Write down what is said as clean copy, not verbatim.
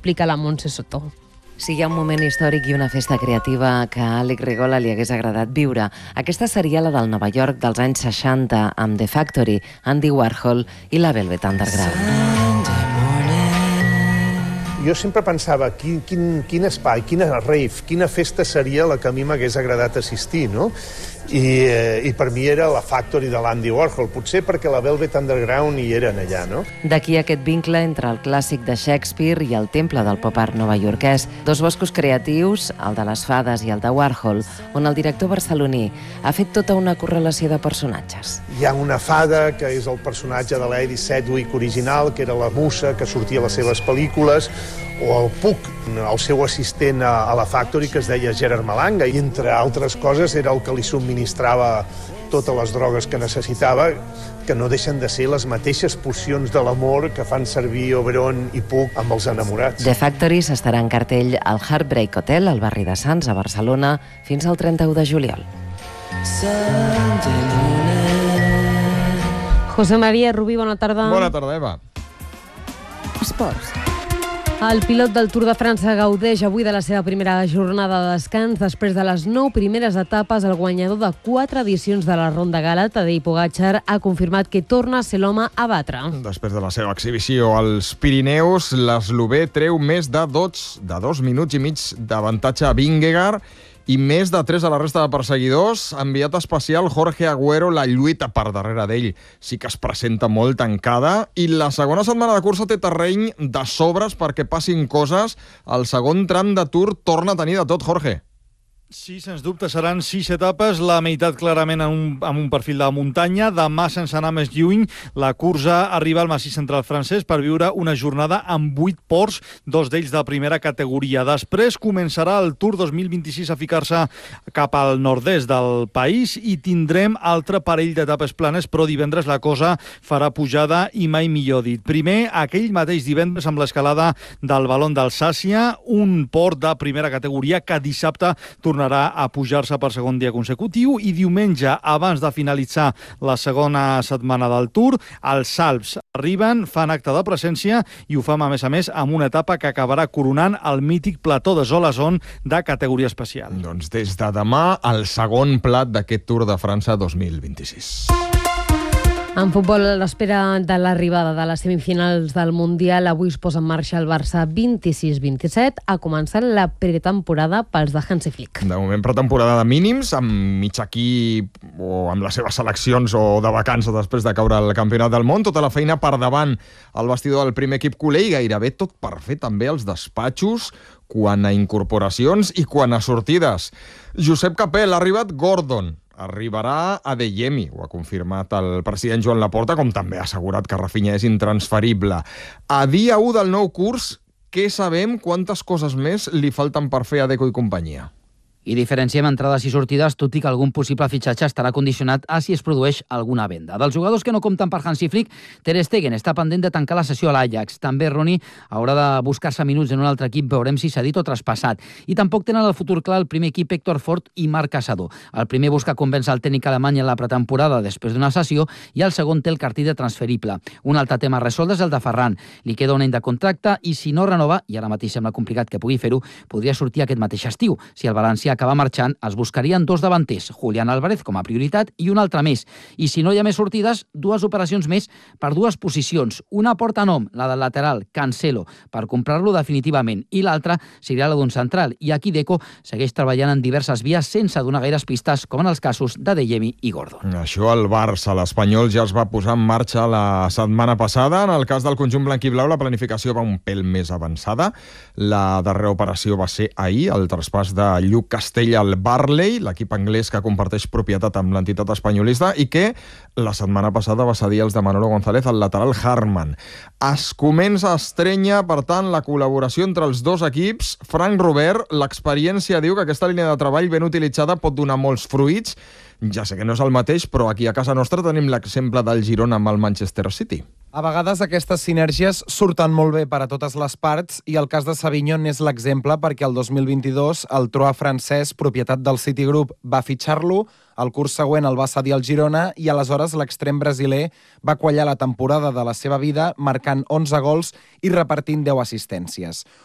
explica la Montse Soto. Si hi ha un moment històric i una festa creativa que a Àlex Rigola li hagués agradat viure, aquesta seria la del Nova York dels anys 60 amb The Factory, Andy Warhol i la Velvet Underground. Jo sempre pensava quin espai, quina rave, quina festa seria la que a mi m'hagués agradat assistir, no? I per mi era la Factory de l'Andy Warhol, potser perquè la Velvet Underground hi eren allà, no? D'aquí aquest vincle entre el clàssic de Shakespeare i el temple del pop art novaiorquès, dos boscos creatius, el de les fades i el de Warhol, on el director barceloní ha fet tota una correlació de personatges. Hi ha una fada, que és el personatge de Lady Sedgwick original, que era la musa que sortia a les seves pel·lícules, o el Puck, el seu assistent a la Factory, que es deia Gerard Malanga, i entre altres coses era el que li subministrava totes les drogues que necessitava, que no deixen de ser les mateixes pocions de l'amor que fan servir Oberon i Puck amb els enamorats. The Factory s'estarà en cartell al Heartbreak Hotel, al barri de Sants, a Barcelona, fins al 31 de juliol. José María Rubí, bona tarda. Bona tarda, Eva. Esports. El pilot del Tour de França gaudeix avui de la seva primera jornada de descans. Després de les 9 primeres etapes, el guanyador de 4 edicions de la Ronda Gala, Tadej Pogačar, ha confirmat que torna a ser l'home a batre. Després de la seva exhibició als Pirineus, l'eslovè treu més de 2 minuts i mig d'avantatge a Vingegaard i més de 3 a la resta de perseguidors. Enviat especial Jorge Agüero, la lluita per darrere d'ell sí que es presenta molt tancada, i la segona setmana de cursa té terreny de sobres perquè passin coses. El segon tram de Tour torna a tenir de tot, Jorge. Sí, sens dubte, seran 6 etapes, la meitat clarament amb un perfil de muntanya. Demà, sense anar més lluny, la cursa arriba al massís central francès per viure una jornada amb 8 ports, 2 d'ells de primera categoria. Després començarà el Tour 2026 a ficar-se cap al nord-est del país i tindrem altre parell d'etapes planes, però divendres la cosa farà pujada i mai millor dit. Primer, aquell mateix divendres amb l'escalada del Valon d'Alsàcia, un port de primera categoria que dissabte tornarà a pujar-se per segon dia consecutiu, i diumenge, abans de finalitzar la segona setmana del Tour, els Alps arriben, fan acte de presència i ho fan, a més, amb una etapa que acabarà coronant el mític plató de Zolazon de categoria especial. Doncs des de demà, el segon plat d'aquest Tour de França 2026. En futbol, a l'espera de l'arribada de les semifinals del Mundial, avui es posa en marxa el Barça 26-27. Ha començat la pretemporada pels de Hansi Flick. De moment, pretemporada de mínims, amb mig equip o amb les seves seleccions o de vacances després de caure al Campionat del Món. Tota la feina per davant al vestidor del primer equip culer i gairebé tot per fer també els despatxos quant a incorporacions i quant a sortides. Josep Capel, ha arribat Gordon. Arribarà Adeyemi, ho ha confirmat el president Joan Laporta, com també ha assegurat que Rafinha és intransferible. A dia 1 del nou curs, què sabem? Quantes coses més li falten per fer a Deco i companyia? I diferenciem entrades i sortides, tot i que algun possible fitxatge estarà condicionat a si es produeix alguna venda. Dels jugadors que no compten per Hansi Flick, Ter Stegen està pendent de tancar la sessió a l'Ajax. També Rooney haurà de buscar-se minuts en un altre equip, veurem si s'ha dit o traspassat. I tampoc tenen el futur clar el primer equip Héctor Ford i Marc Caçador. El primer busca convèncer el tècnic alemany en la pretemporada després d'una sessió i el segon té el cartell de transferible. Un altre tema resolt és el de Ferran. Li queda un any de contracte i si no renova, i ara mateix sembla complicat que pugui fer-ho, podria sortir aquest mateix estiu. Si el València acaba marxant, es buscarien 2 davanters, Julián Álvarez com a prioritat i un altre més. I si no hi ha més sortides, 2 operacions més per 2 posicions. Una porta nom, la del lateral, Cancelo, per comprar-lo definitivament, i l'altra seria la d'un central. I aquí Deco segueix treballant en diverses vies sense donar gaires pistes, com en els casos d'Adeyemi i Gordon. Això al Barça. L'Espanyol ja es va posar en marxa la setmana passada. En el cas del conjunt blanquiblau, la planificació va un pèl més avançada. La darrera operació va ser ahir, el traspàs de Lluc Castell al Barley, l'equip anglès que comparteix propietat amb l'entitat espanyolista i que la setmana passada va cedir els de Manolo González al lateral Harman. Es comença a estrènyer, per tant, la col·laboració entre els dos equips. Frank Robert, l'experiència diu que aquesta línia de treball ben utilitzada pot donar molts fruits. Ja sé que no és el mateix, però aquí a casa nostra tenim l'exemple del Girona amb el Manchester City. A vegades aquestes sinergies surten molt bé per a totes les parts i el cas de Savinho n'és l'exemple perquè el 2022 el Troyes francès, propietat del Citigroup, va fitxar-lo, el curs següent el va cedir al Girona i aleshores l'extrem brasiler va quallar la temporada de la seva vida marcant 11 gols i repartint 10 assistències.